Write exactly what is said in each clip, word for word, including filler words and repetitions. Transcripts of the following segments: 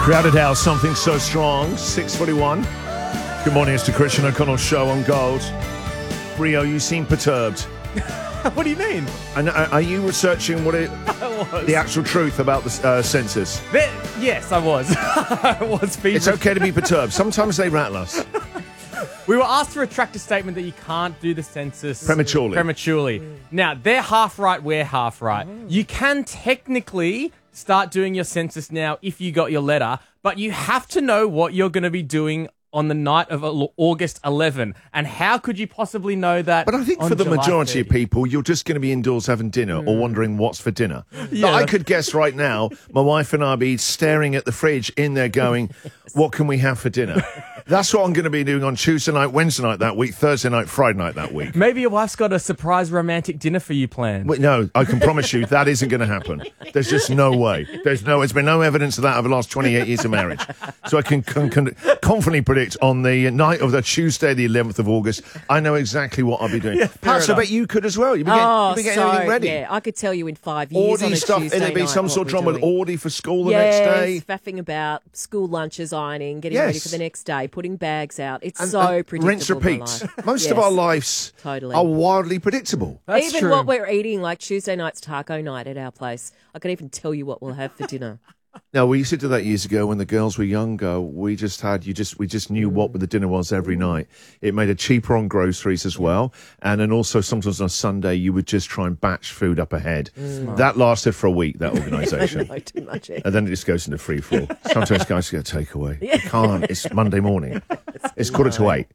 Crowded House, Something So Strong, six forty-one. Good morning, it's the Christian O'Connell Show on Gold. Rio, you seem perturbed. What do you mean? And uh, are you researching what it, the actual truth about the uh, census? There, yes, I was. I was being It's okay to be perturbed. Sometimes they rattle us. We were asked to retract a statement that you can't do the census Prematurely. Prematurely. Now, they're half right, we're half right. You can technically start doing your census now if you got your letter, but you have to know what you're going to be doing on the night of August eleventh. And how could you possibly know that? But I think on for the July majority of thirtieth? people, you're just going to be indoors having dinner Mm. or wondering what's for dinner. Yeah. But I could guess right now, my wife and I will be staring at the fridge in there going, what can we have for dinner? That's what I'm going to be doing on Tuesday night, Wednesday night that week, Thursday night, Friday night that week. Maybe your wife's got a surprise romantic dinner for you planned. Wait, no, I can promise you that isn't going to happen. There's just no way. There's no. There's been no evidence of that over the last twenty-eight years of marriage. So I can, can, can confidently predict on the night of the Tuesday, the eleventh of August, I know exactly what I'll be doing. Yeah, Perhaps I enough. bet you could as well. You'd be getting, Oh, you'd be getting so, everything ready. yeah, I could tell you in five years on Audie a stuff, Tuesday and there'd be night some what sort of we're drama with doing. Audie for school the yes, next day. faffing about school lunches, ironing, getting Yes. ready for the next day, putting bags out. It's And- so and predictable. rinse, my repeat. life. Most Yes, of our lives totally. are wildly predictable. That's even true. what we're eating, like Tuesday night's taco night at our place. I can even tell you what we'll have for dinner. No, we used to do that years ago when the girls were younger. We just had, you just, we just knew what the dinner was every night. It made it cheaper on groceries as well. And then also sometimes on a Sunday, you would just try and batch food up ahead. That lasted for a week, that organisation. No, too much. eh? And then it just goes into free fall. Sometimes guys get a takeaway. You can't. It's Monday morning. It's quarter to eight.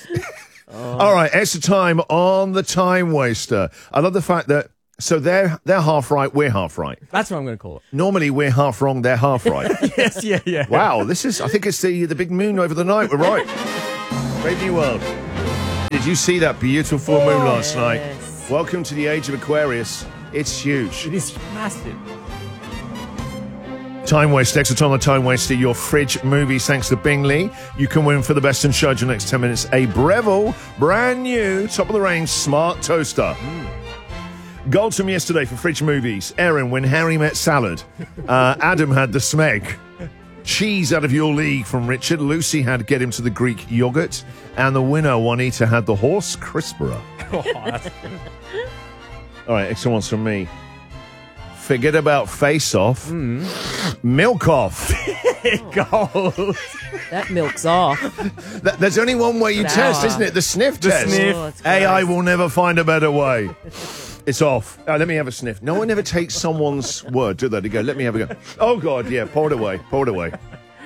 All right, extra time on the time waster. I love the fact that, so they're, they're half right, we're half right. That's what I'm going to call it. Normally we're half wrong, they're half right. Yes, yeah, yeah. Wow, this is, I think it's the the big moon over the night. We're right. Brave New World. Did you see that beautiful full moon last night? Yes. Welcome to the age of Aquarius. It's huge. It is massive. Time Waste, extra time on Time Waster, your fridge movies, thanks to Bingley. You can win for the best in show in the next ten minutes a Breville, brand new, top of the range, smart toaster. Gold from yesterday for fridge movies. Erin, When Harry Met Salad. Uh, Adam had The Smeg. Cheese Out of Your League from Richard. Lucy had Get Him to the Greek Yogurt. And the winner, Juanita, had The Horse Crisperer. Oh, that's- All right, extra ones from me. Forget about Face Off. Milk Off. Gold. That milk's off. Th- There's only one way you Sour. test, isn't it? The sniff The test. sniff. Oh, it's A I gross. will never find a better way. It's off. Oh, let me have a sniff. No one ever takes someone's word, do they? They go, let me have a go. Oh, God, yeah, pour it away. Pour it away.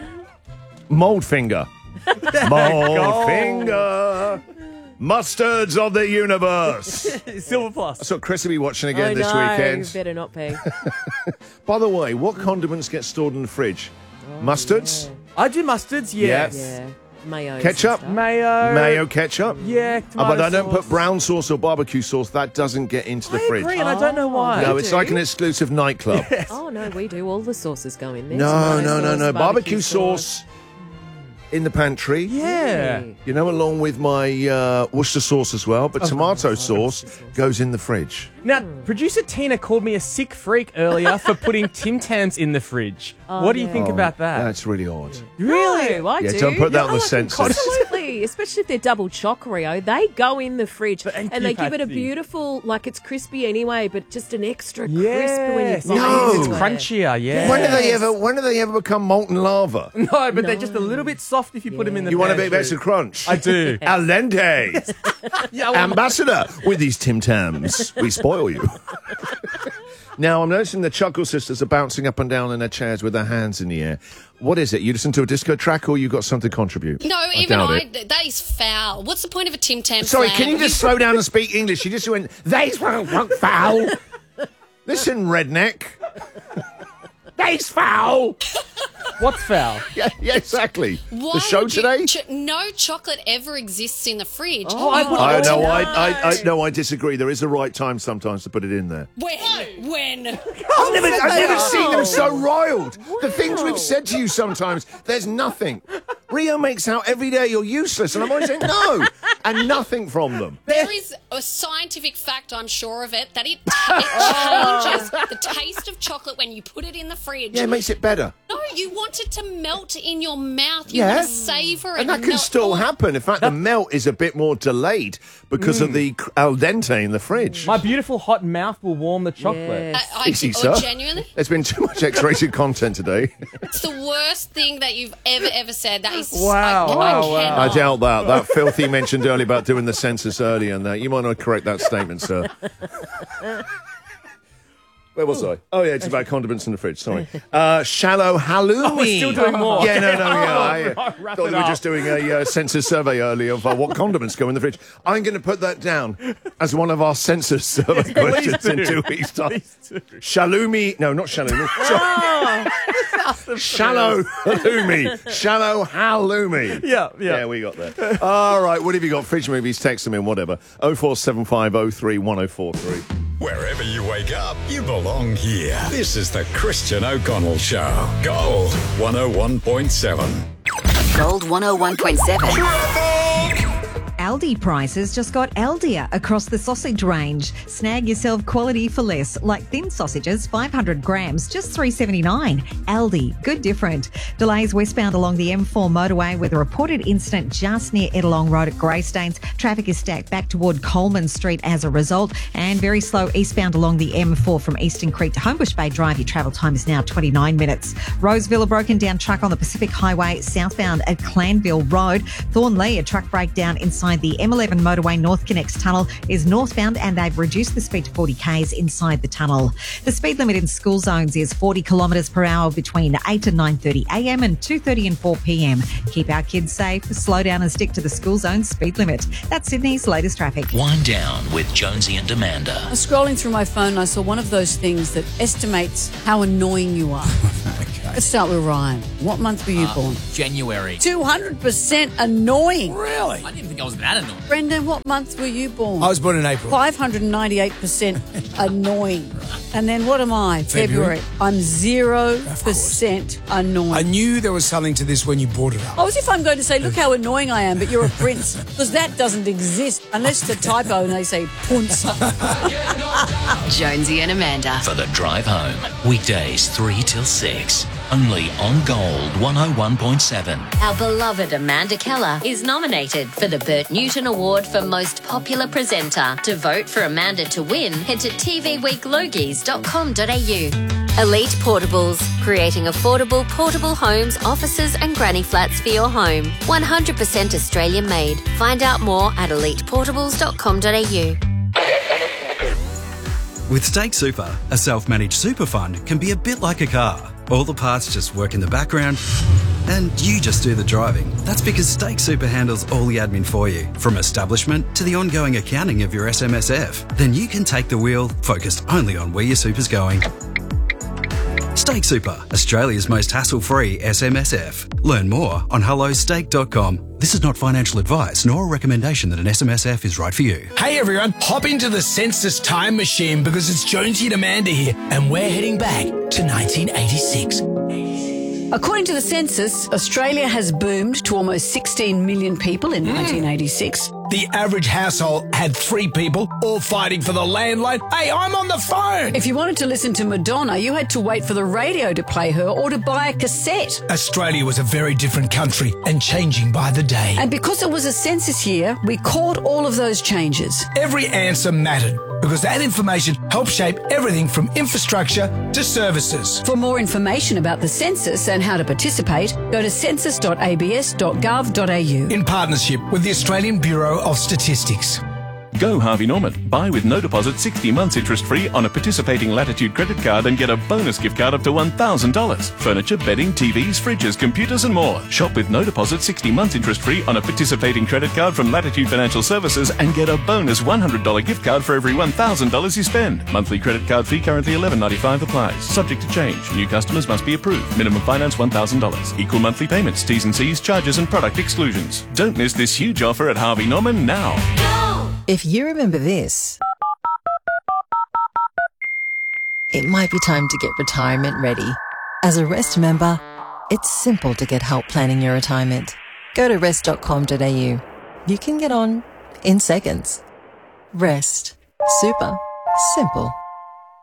Mold finger. Mold go. finger. Mustards of the universe. Silver Plus. That's what Chris will be watching again oh, this no, weekend. better not be. By the way, what condiments get stored in the fridge? Mustards? I do mustards, yes. Yeah, mayo. Ketchup? Mayo. Mayo, ketchup? Yeah, Oh, but tomato I don't sauce. put brown sauce or barbecue sauce. That doesn't get into the I fridge. agree, and I don't know why. No, We it's do. like an exclusive nightclub. Oh, no, we do. All the sauces go in there. No, Tomato no, no, sauce, no. Barbecue sauce in the pantry. Yeah. You know, along with my uh, Worcester sauce as well. But tomato course. sauce goes in the fridge. Now, producer Tina called me a sick freak earlier for putting Tim Tams in the fridge. Oh, what do you yeah. think about that? That's really odd. Really? No, I Yeah, do. don't put that Yeah, on I the like census. Absolutely, especially if they're double choc Rio. They go in the fridge Thank and you, they give it a Patsy. beautiful, like it's crispy anyway, but just an extra Yes. crisp when you bite No. into It's it. crunchier, yeah. When do they Yes. ever? When do they ever become molten lava? No, but they're just a little bit soft if you put them in the You want a bit of pantry. extra crunch? I do. Al dente. Yeah, well, Ambassador with these Tim Tams. We spoil you. Now, I'm noticing the Chuckle Sisters are bouncing up and down in their chairs with their hands in the air. What is it? You listen to a disco track or you got something to contribute? No, even doubt I. it. That is foul. What's the point of a Tim Tam? Sorry, slang? can you just slow down and speak English? You just went, they's foul. Listen, redneck. They's foul. what's foul? Yeah, yeah, exactly. Why the show would you- today? ch- no chocolate ever exists in the fridge. Oh, I would- I Oh, no, no. I, I, I, no, I disagree. There is a right time sometimes to put it in there. When? When? I've never, I've never are. seen them so riled. The things we've said to you sometimes, there's nothing. Rio makes out every day you're useless, and I'm always saying no, and nothing from them. There is a scientific fact, I'm sure of it, that it, it changes the taste of chocolate when you put it in the fridge. Yeah, it makes it better. No, you want it to melt in your mouth. You Yeah. want to savour it. And that can melt- still Oh, happen. In fact, the melt is a bit more delayed because Mm. of the cr- al dente in the fridge. My beautiful hot mouth will warm the chocolate. Yes. I, I, Easy, oh, sir. genuinely? There's been too much X-rated content today. It's the worst thing that you've ever, ever said. That is Wow, I, wow, I wow. cannot. I doubt that. That filthy mentioned earlier about doing the census earlier and that. You might not correct that statement, sir. Where was I? Oh, yeah, it's about condiments in the fridge. Sorry. Uh, shallow halloumi. Oh, we're still doing more. Yeah, no, no, yeah. I uh, Right, wrap thought it we were up. just doing a uh, census survey earlier of uh, what condiments go in the fridge. I'm going to put that down as one of our census survey questions in two weeks' time. Shalloumi. No, not shalloumi. Shallow halloumi. Shallow halloumi. Yeah, yeah. Yeah, we got that. All right, what have you got? Fridge movies, text them in, whatever. oh four seven five oh three one oh four three. Wherever you wake up, you belong here. This is the Christian O'Connell Show. Gold one oh one point seven. Gold one oh one point seven. Aldi prices just got Aldier across the sausage range. Snag yourself quality for less, like thin sausages, five hundred grams, just three seventy-nine. Aldi, good different. Delays westbound along the M four motorway with a reported incident just near Edelong Road at Greystanes. Traffic is stacked back toward Coleman Street as a result, and very slow eastbound along the M four from Eastern Creek to Homebush Bay Drive. Your travel time is now twenty-nine minutes. Roseville, a broken down truck on the Pacific Highway southbound at Clanville Road. Thornley, a truck breakdown inside the M eleven motorway North Connects tunnel is northbound, and they've reduced the speed to forty k's inside the tunnel. The speed limit in school zones is forty kilometres per hour between eight and nine thirty a m and two thirty and four p m. Keep our kids safe, slow down and stick to the school zone speed limit. That's Sydney's latest traffic. Wind down with Jonesy and Amanda. I was scrolling through my phone and I saw one of those things that estimates how annoying you are. Let's start with Ryan. What month were you born? January. two hundred percent annoying. Really? I didn't think I was that annoying. Brendan, what month were you born? I was born in April. five hundred ninety-eight percent annoying. And then what am I? February. February. I'm zero percent annoying. I knew there was something to this when you brought it up. Oh, as if I'm going to say, look how annoying I am, but you're a prince. Because that doesn't exist unless it's a typo and they say punce. Jonesy and Amanda. For the drive home. Weekdays three till six. Only on Gold one oh one point seven. Our beloved Amanda Keller is nominated for the Bert Newton Award for Most Popular Presenter. To vote for Amanda to win, head to t v week logies dot com dot a u. Elite Portables, creating affordable portable homes, offices and granny flats for your home. one hundred percent Australian made. Find out more at elite portables dot com dot a u. With Stake Super, a self-managed super fund can be a bit like a car. All the parts just work in the background and you just do the driving. That's because Stake Super handles all the admin for you, from establishment to the ongoing accounting of your S M S F. Then you can take the wheel, focused only on where your super's going. Stake Super, Australia's most hassle-free S M S F. Learn more on hello stake dot com. This is not financial advice nor a recommendation that an S M S F is right for you. Hey everyone, hop into the census time machine because it's Jonesy and Amanda here, and we're heading back to nineteen eighty-six. According to the census, Australia has boomed to almost sixteen million people in nineteen eighty-six. The average household had three people, all fighting for the landline. Hey, I'm on the phone! If you wanted to listen to Madonna, you had to wait for the radio to play her or to buy a cassette. Australia was a very different country and changing by the day. And because it was a census year, we caught all of those changes. Every answer mattered because that information helped shape everything from infrastructure to services. For more information about the census and how to participate, go to census dot a b s dot gov dot a u. In partnership with the Australian Bureau of Statistics. Go Harvey Norman. Buy with no deposit sixty months interest free on a participating Latitude credit card and get a bonus gift card up to one thousand dollars. Furniture, bedding, T Vs, fridges, computers and more. Shop with no deposit sixty months interest free on a participating credit card from Latitude Financial Services and get a bonus one hundred dollars gift card for every one thousand dollars you spend. Monthly credit card fee currently eleven ninety-five applies. Subject to change. New customers must be approved. Minimum finance one thousand dollars. Equal monthly payments. T's and C's, charges and product exclusions. Don't miss this huge offer at Harvey Norman now. If you remember this, it might be time to get retirement ready. As a REST member, it's simple to get help planning your retirement. Go to rest dot com dot a u. You can get on in seconds. REST. Super. Simple.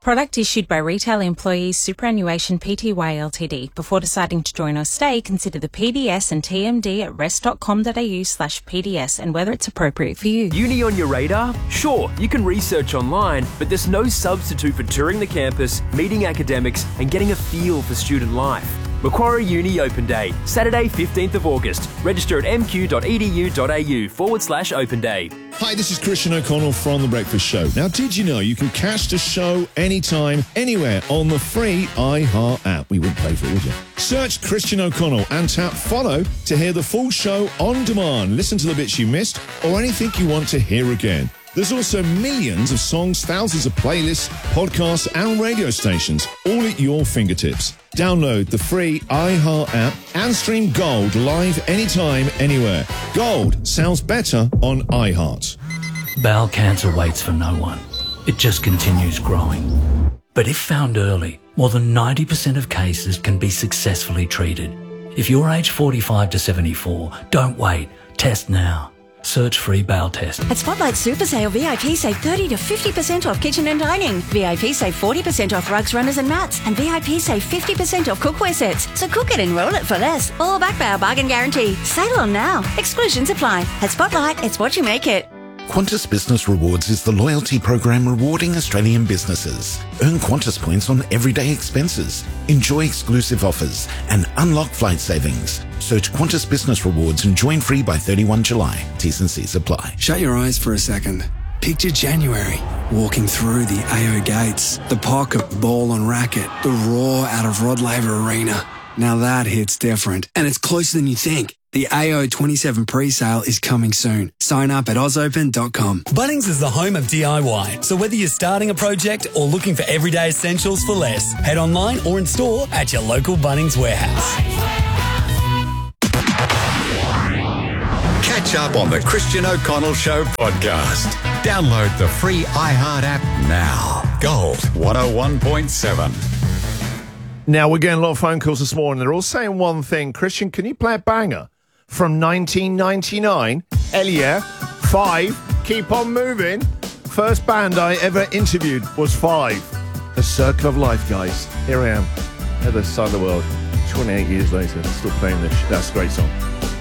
Product issued by Retail Employees Superannuation Pty Ltd. Before deciding to join or stay, consider the P D S and T M D at rest.com.au slash PDS and whether it's appropriate for you. Uni on your radar? Sure, you can research online, but there's no substitute for touring the campus, meeting academics, and getting a feel for student life. Macquarie Uni Open Day, Saturday fifteenth of August. Register at mq.edu.au forward slash open day. Hi, this is Christian O'Connell from The Breakfast Show. Now, did you know you can catch the show anytime, anywhere on the free iHeart app? We wouldn't pay for it, would you? Search Christian O'Connell and tap follow to hear the full show on demand. Listen to the bits you missed or anything you want to hear again. There's also millions of songs, thousands of playlists, podcasts and radio stations, all at your fingertips. Download the free iHeart app and stream Gold live anytime, anywhere. Gold sounds better on iHeart. Bowel cancer waits for no one. It just continues growing. But if found early, more than ninety percent of cases can be successfully treated. If you're aged forty-five to seventy-four, don't wait. Test now. Search free bowel test. At Spotlight Super Sale, V I P save thirty to fifty percent off kitchen and dining. V I P save forty percent off rugs, runners and mats. And V I P save fifty percent off cookware sets. So cook it and roll it for less. All backed by our bargain guarantee. Sale on now. Exclusions apply. At Spotlight, it's what you make it. Qantas Business Rewards is the loyalty program rewarding Australian businesses. Earn Qantas points on everyday expenses, enjoy exclusive offers, and unlock flight savings. Search Qantas Business Rewards and join free by thirty-first of July. T's and C's apply. Shut your eyes for a second. Picture January, walking through the A O gates, the pocket ball and racket, the roar out of Rod Laver Arena. Now that hits different, and it's closer than you think. The A O twenty-seven pre-sale is coming soon. Sign up at oz open dot com. Bunnings is the home of D I Y, so whether you're starting a project or looking for everyday essentials for less, head online or in store at your local Bunnings warehouse. Catch up on the Christian O'Connell Show podcast. Download the free iHeart app now. Gold one oh one point seven. Now, we're getting a lot of phone calls this morning. They're all saying one thing. Christian, can you play a banger from nineteen ninety-nine? Hell yeah. Five. Keep on moving. First band I ever interviewed was Five. The Circle of Life, guys. Here I am, at the side of the world, twenty-eight years later, still playing this. That's a great song.